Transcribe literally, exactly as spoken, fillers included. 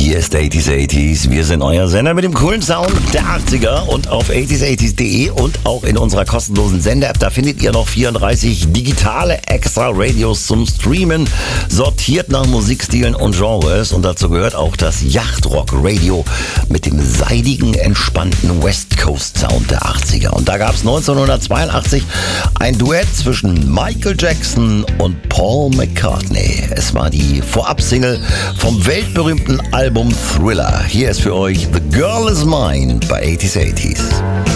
Hier ist achtziger achtziger. Wir sind euer Sender mit dem coolen Sound der achtziger und auf achtziger achtziger punkt de und auch in unserer kostenlosen Sender-App. Da findet ihr noch vierunddreißig digitale Extra-Radios zum Streamen, sortiert nach Musikstilen und Genres. Und dazu gehört auch das Yachtrock-Radio mit dem seidigen, entspannten West Coast-Sound der achtziger. Und da gab es neunzehnhundertzweiundachtzig ein Duett zwischen Michael Jackson und Paul McCartney. Es war die Vorab-Single vom weltberühmten Album Thriller. Hier ist für euch The Girl Is Mine bei achtziger achtziger.